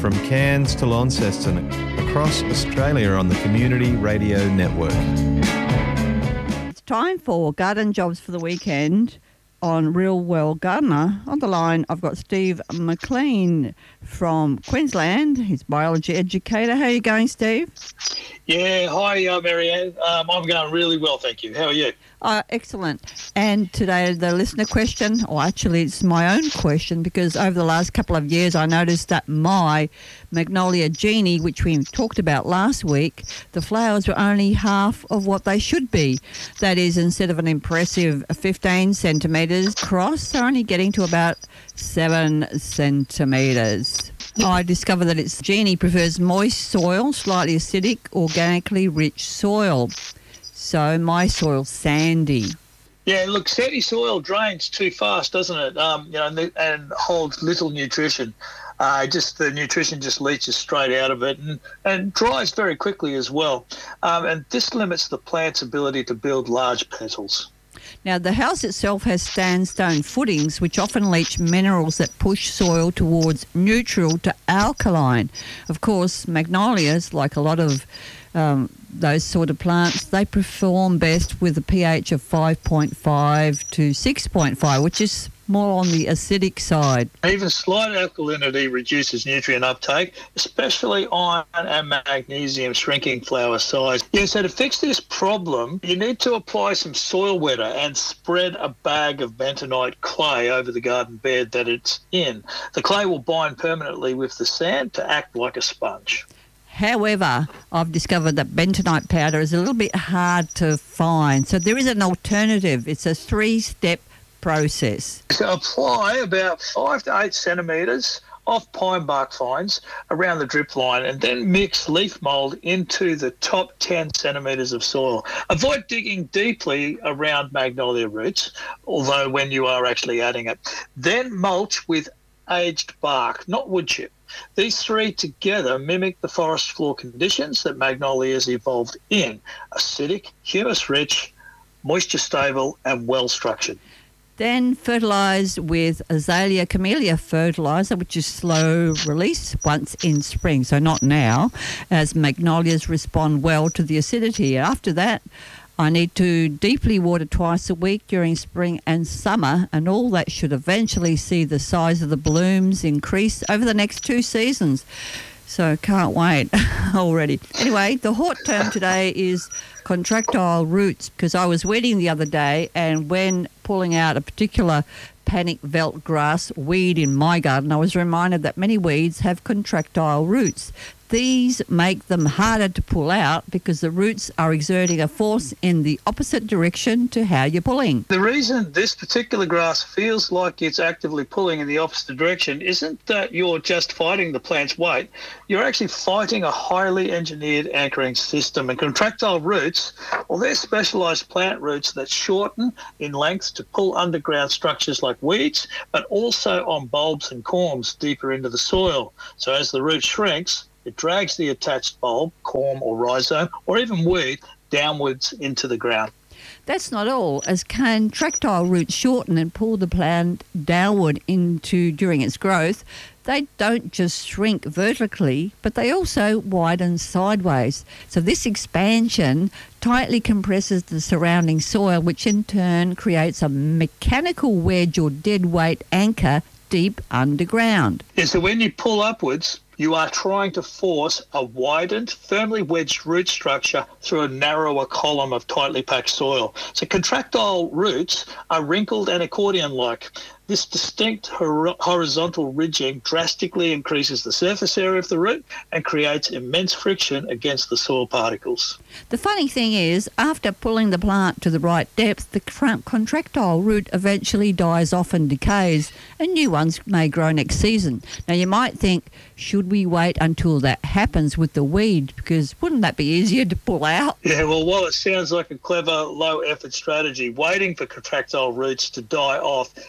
from Cairns to Launceston, across Australia on the Community Radio Network. It's time for Garden Jobs for the Weekend on Real World Gardener. On the line, I've got Steve McLean from Queensland. He's a biology educator. How are you going, Steve? Yeah, hi, Marianne. I'm going really well, thank you. How are you? Excellent. And today the listener question, or actually it's my own question, because over the last couple of years I noticed that my Magnolia Genie, which we talked about last week, the flowers were only half of what they should be. That is, instead of an impressive 15 centimetres cross, they're only getting to about 7 centimetres. I discovered that its Genie prefers moist soil, slightly acidic, organically rich soil. So my soil's sandy. Yeah, look, sandy soil drains too fast, doesn't it? And holds little nutrition. The nutrition just leaches straight out of it and dries very quickly as well. And this limits the plant's ability to build large petals. Now, the house itself has sandstone footings, which often leach minerals that push soil towards neutral to alkaline. Of course, magnolias, like a lot of those sort of plants, they perform best with a pH of 5.5 to 6.5, which is more on the acidic side. Even slight alkalinity reduces nutrient uptake, especially iron and magnesium shrinking flower size. Yeah, so to fix this problem, you need to apply some soil wetter and spread a bag of bentonite clay over the garden bed that it's in. The clay will bind permanently with the sand to act like a sponge. However, I've discovered that bentonite powder is a little bit hard to find. So there is an alternative. It's a 3-step process. So apply about 5 to 8 centimetres of pine bark fines around the drip line and then mix leaf mould into the top 10 centimetres of soil. Avoid digging deeply around magnolia roots, although when you are actually adding it. Then mulch with aged bark, not wood chip. These three together mimic the forest floor conditions that magnolias evolved in: acidic, humus-rich, moisture-stable and well-structured. Then fertilise with Azalea Camellia fertiliser, which is slow release once in spring, so not now, as magnolias respond well to the acidity. After that, I need to deeply water twice a week during spring and summer, and all that should eventually see the size of the blooms increase over the next 2 seasons. So can't wait already. Anyway, the hot term today is contractile roots, because I was weeding the other day, and when pulling out a particular panic veld grass weed in my garden, I was reminded that many weeds have contractile roots. These make them harder to pull out because the roots are exerting a force in the opposite direction to how you're pulling. The reason this particular grass feels like it's actively pulling in the opposite direction isn't that you're just fighting the plant's weight. You're actually fighting a highly engineered anchoring system. And contractile roots, well, they're specialised plant roots that shorten in length to pull underground structures like weeds, but also on bulbs and corms deeper into the soil. So as the root shrinks, it drags the attached bulb, corm or rhizome, or even weed, downwards into the ground. That's not all. As contractile roots shorten and pull the plant downward during its growth, they don't just shrink vertically, but they also widen sideways. So this expansion tightly compresses the surrounding soil, which in turn creates a mechanical wedge or dead weight anchor deep underground. Yeah, so when you pull upwards, you are trying to force a widened, firmly wedged root structure through a narrower column of tightly packed soil. So contractile roots are wrinkled and accordion-like. This distinct horizontal ridging drastically increases the surface area of the root and creates immense friction against the soil particles. The funny thing is, after pulling the plant to the right depth, the contractile root eventually dies off and decays, and new ones may grow next season. Now, you might think, should we wait until that happens with the weed? Because wouldn't that be easier to pull out? Yeah, well, while it sounds like a clever, low-effort strategy, waiting for contractile roots to die off is generally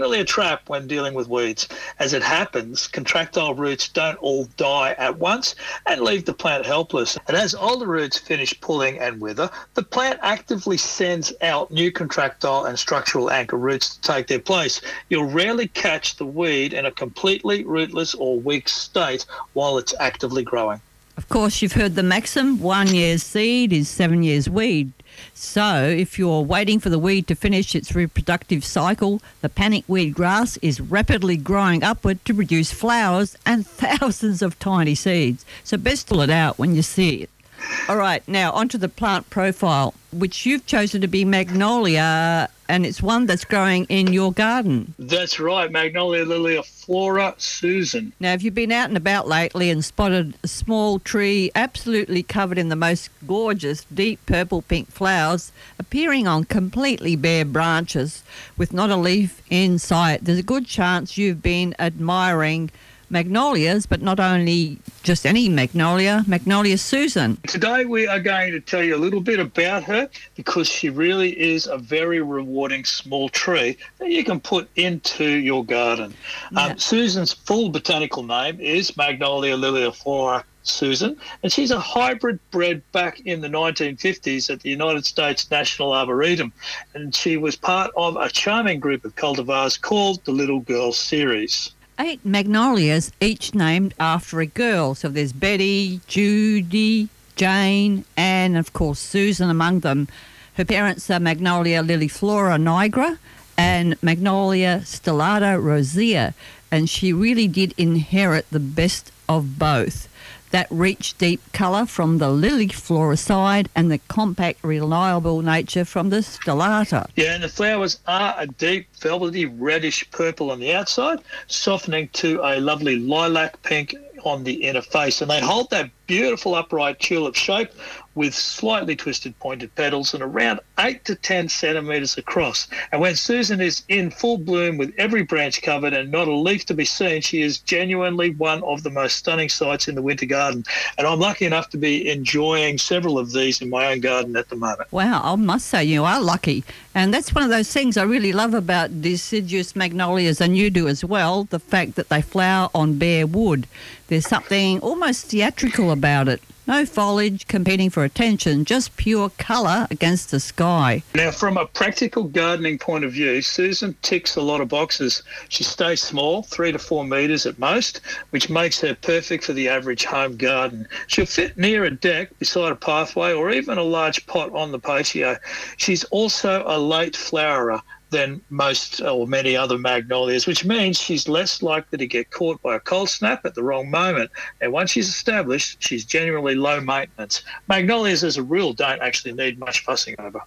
generally a trap when dealing with weeds. As it happens, contractile roots don't all die at once and leave the plant helpless. And as older roots finish pulling and wither, the plant actively sends out new contractile and structural anchor roots to take their place. You'll rarely catch the weed in a completely rootless or weak state while it's actively growing. Of course, you've heard the maxim, 1 year's seed is 7 years weed. So if you're waiting for the weed to finish its reproductive cycle, the panic weed grass is rapidly growing upward to produce flowers and thousands of tiny seeds. So best pull it out when you see it. All right, now onto the plant profile, which you've chosen to be magnolia, and it's one that's growing in your garden. That's right, Magnolia liliiflora Susan. Now, have you been out and about lately and spotted a small tree absolutely covered in the most gorgeous deep purple-pink flowers appearing on completely bare branches with not a leaf in sight? There's a good chance you've been admiring magnolias, but not only just any magnolia, Magnolia Susan. Today we are going to tell you a little bit about her because she really is a very rewarding small tree that you can put into your garden. Yeah. Susan's full botanical name is Magnolia liliiflora Susan, and she's a hybrid bred back in the 1950s at the United States National Arboretum, and she was part of a charming group of cultivars called the Little Girl Series. 8 magnolias, each named after a girl. So there's Betty, Judy, Jane, and of course Susan among them. Her parents are Magnolia liliiflora nigra and Magnolia stellata rosea, and she really did inherit the best of both. That rich, deep colour from the liliiflora side and the compact, reliable nature from the stellata. Yeah, and the flowers are a deep, velvety, reddish purple on the outside, softening to a lovely lilac pink on the inner face. And they hold that beautiful upright tulip shape with slightly twisted pointed petals and around 8 to 10 centimetres across. And when Susan is in full bloom with every branch covered and not a leaf to be seen, she is genuinely one of the most stunning sights in the winter garden. And I'm lucky enough to be enjoying several of these in my own garden at the moment. Wow, I must say you are lucky. And that's one of those things I really love about deciduous magnolias, and you do as well, the fact that they flower on bare wood. There's something almost theatrical about it. No foliage competing for attention, just pure colour against the sky. Now, from a practical gardening point of view, Susan ticks a lot of boxes. She stays small, 3 to 4 metres at most, which makes her perfect for the average home garden. She'll fit near a deck, beside a pathway, or even a large pot on the patio. She's also a late flowerer than most or many other magnolias, which means she's less likely to get caught by a cold snap at the wrong moment. And once she's established, she's generally low maintenance. Magnolias, as a rule, don't actually need much fussing over.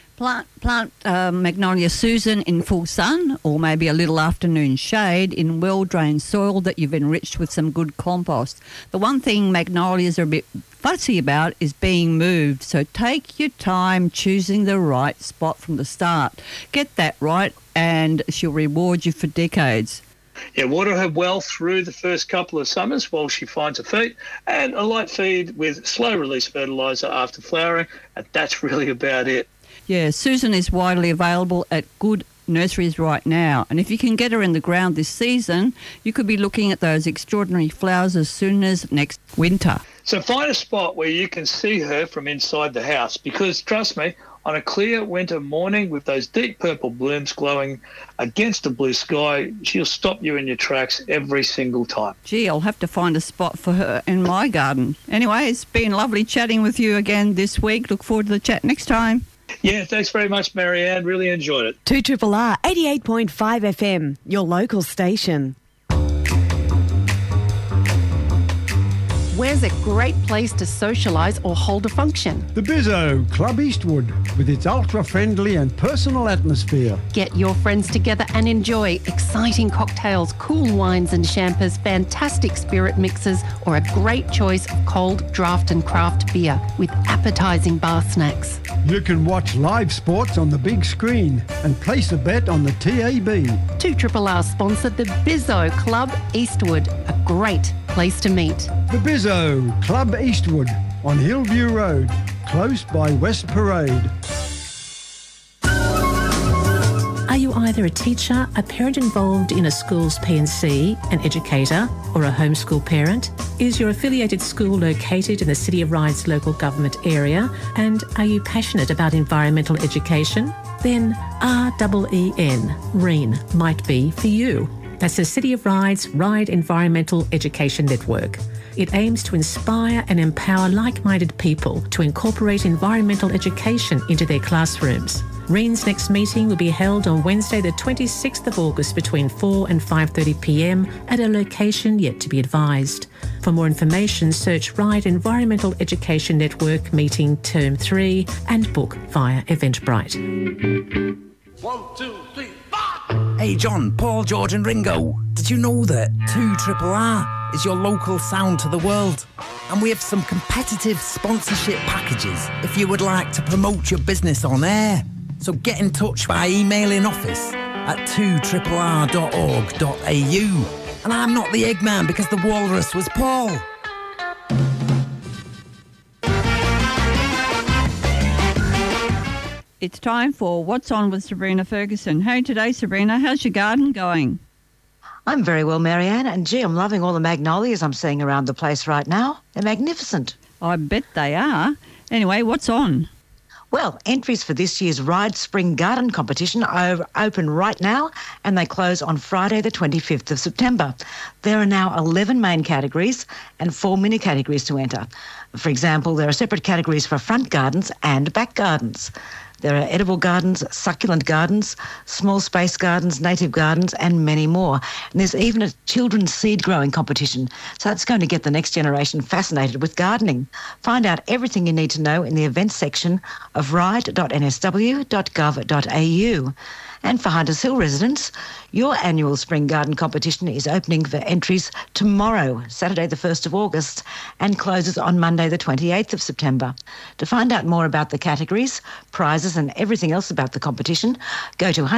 Plant Magnolia Susan in full sun or maybe a little afternoon shade in well-drained soil that you've enriched with some good compost. The one thing magnolias are a bit fussy about is being moved, so take your time choosing the right spot from the start. Get that right and she'll reward you for decades. Yeah, water her well through the first couple of summers while she finds her feet, and a light feed with slow-release fertiliser after flowering, and that's really about it. Yeah, Susan is widely available at good nurseries right now. And if you can get her in the ground this season, you could be looking at those extraordinary flowers as soon as next winter. So find a spot where you can see her from inside the house, because trust me, on a clear winter morning with those deep purple blooms glowing against a blue sky, she'll stop you in your tracks every single time. Gee, I'll have to find a spot for her in my garden. Anyway, it's been lovely chatting with you again this week. Look forward to the chat next time. Yeah, thanks very much, Marianne. Really enjoyed it. 2RRR 88.5 FM, your local station. Where's a great place to socialise or hold a function? The Bizzo, Club Eastwood, with its ultra-friendly and personal atmosphere. Get your friends together and enjoy exciting cocktails, cool wines and champers, fantastic spirit mixes, or a great choice of cold draft and craft beer with appetising bar snacks. You can watch live sports on the big screen and place a bet on the TAB. 2RRR sponsored the Bizzo Club Eastwood, a great place to meet. The Bizzo, Club Eastwood, on Hillview Road, close by West Parade. Are you either either a teacher, a parent involved in a school's P&C, an educator, or a homeschool parent? Is your affiliated school located in the City of Ryde's local government area? And are you passionate about environmental education? Then REEN might be for you. That's the City of Ryde's Ryde Environmental Education Network. It aims to inspire and empower like-minded people to incorporate environmental education into their classrooms. REEN's next meeting will be held on Wednesday the 26th of August between 4 and 5:30pm at a location yet to be advised. For more information, search Ryde Environmental Education Network Meeting Term 3 and book via Eventbrite. 1, 2, 3, 4! Hey John, Paul, George and Ringo, did you know that 2RRR is your local sound to the world? And we have some competitive sponsorship packages if you would like to promote your business on air. So get in touch by emailing office at 2RRR.org.au. And I'm not the Eggman because the walrus was Paul. It's time for What's On with Sabrina Ferguson. Hey today, Sabrina, how's your garden going? I'm very well, Marianne, and gee, I'm loving all the magnolias I'm seeing around the place right now. They're magnificent. I bet they are. Anyway, what's on? Well, entries for this year's Ryde Spring Garden Competition are open right now and they close on Friday the 25th of September. There are now 11 main categories and 4 mini categories to enter. For example, there are separate categories for front gardens and back gardens. There are edible gardens, succulent gardens, small space gardens, native gardens, and many more. And there's even a children's seed growing competition. So that's going to get the next generation fascinated with gardening. Find out everything you need to know in the events section of ryde.nsw.gov.au. And for Hunters Hill residents, your annual spring garden competition is opening for entries tomorrow, Saturday the 1st of August, and closes on Monday the 28th of September. To find out more about the categories, prizes and everything else about the competition, go to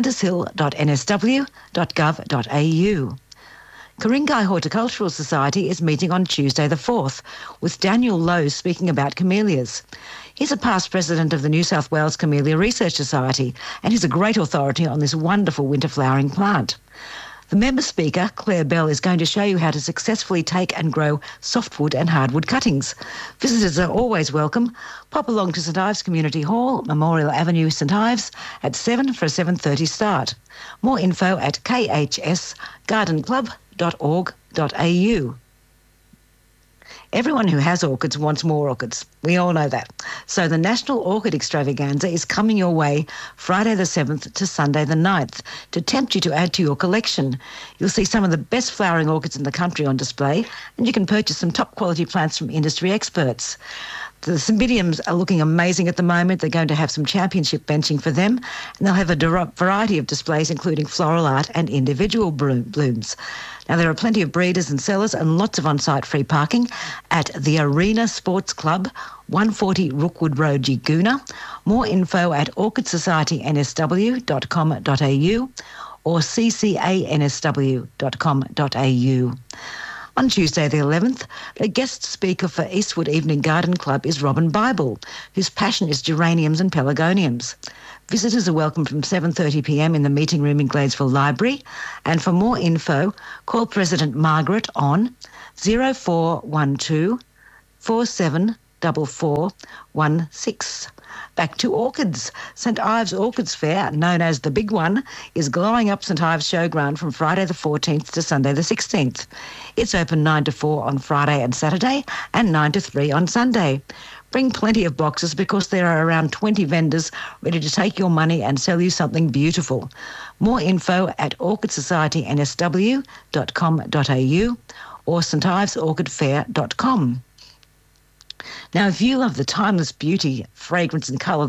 huntershill.nsw.gov.au. Ku-ring-gai Horticultural Society is meeting on Tuesday the 4th, with Daniel Lowe speaking about camellias. He's a past president of the New South Wales Camellia Research Society, and he's a great authority on this wonderful winter flowering plant. The member speaker, Claire Bell, is going to show you how to successfully take and grow softwood and hardwood cuttings. Visitors are always welcome. Pop along to St Ives Community Hall, Memorial Avenue, St Ives, at 7 for a 7:30 start. More info at khsgardenclub.org.au. Everyone who has orchids wants more orchids. We all know that. So the National Orchid Extravaganza is coming your way Friday the 7th to Sunday the 9th to tempt you to add to your collection. You'll see some of the best flowering orchids in the country on display, and you can purchase some top quality plants from industry experts. The cymbidiums are looking amazing at the moment. They're going to have some championship benching for them, and they'll have a variety of displays including floral art and individual blooms. Now, there are plenty of breeders and sellers and lots of on-site free parking at the Arena Sports Club, 140 Rookwood Road, Yagoona. More info at orchidsoci.nsw.com.au or ccansw.com.au. On Tuesday the 11th, the guest speaker for Eastwood Evening Garden Club is Robin Bible, whose passion is geraniums and pelargoniums. Visitors are welcome from 7:30pm in the meeting room in Gladesville Library. And for more info, call President Margaret on 0412 474416. Back to orchids. St Ives Orchids Fair, known as the Big One, is glowing up St Ives Showground from Friday the 14th to Sunday the 16th. It's open 9 to 4 on Friday and Saturday and 9 to 3 on Sunday. Bring plenty of boxes because there are around 20 vendors ready to take your money and sell you something beautiful. More info at orchidsocietynsw.com.au or stivesorchidfair.com. Now, if you love the timeless beauty, fragrance and colour